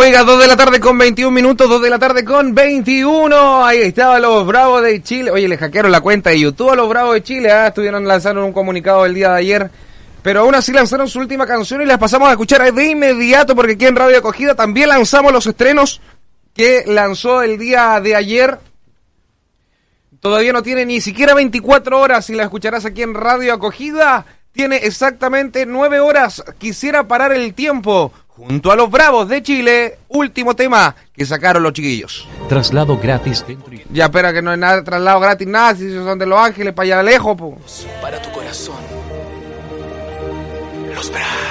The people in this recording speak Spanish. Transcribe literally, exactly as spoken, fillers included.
Oiga, dos de la tarde con veintiún minutos, dos de la tarde con veintiuno. Ahí estaban los Bravos de Chile. Oye, le hackearon la cuenta de YouTube a los Bravos de Chile. ¿eh? Estuvieron lanzando un comunicado el día de ayer. Pero aún así lanzaron su última canción y las pasamos a escuchar de inmediato porque aquí en Radio Acogida también lanzamos los estrenos que lanzó el día de ayer. Todavía no tiene ni siquiera veinticuatro horas y la escucharás aquí en Radio Acogida. Tiene exactamente nueve horas. Quisiera parar el tiempo. Junto a los Bravos de Chile, último tema que sacaron los chiquillos. Traslado gratis dentro y... Ya, espera, que no es nada, traslado gratis, nada, si son de Los Ángeles, para allá lejos, po. Para tu corazón. Los Bravos.